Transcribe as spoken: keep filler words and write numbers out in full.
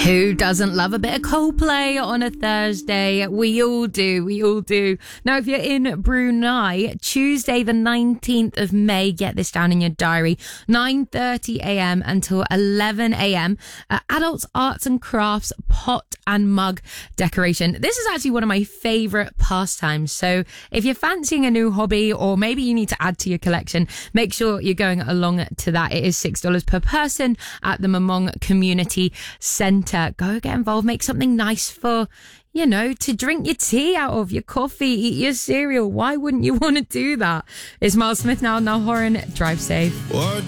Who doesn't love a bit of Coldplay on a Thursday? We all do. We all do. Now, if you're in Brunei, Tuesday, the nineteenth of May, get this down in your diary, nine thirty a.m. until eleven a.m. Uh, adults arts and crafts pot and mug decoration. This is actually one of my favorite pastimes. So if you're fancying a new hobby, or maybe you need to add to your collection, make sure you're going along to that. It is six dollars per person at the Mamong Community Centre. Go get involved, make something nice for, you know, to drink your tea out of, your coffee, eat your cereal. Why wouldn't you want to do that? It's Miles Smith now, now Horan. Drive safe. What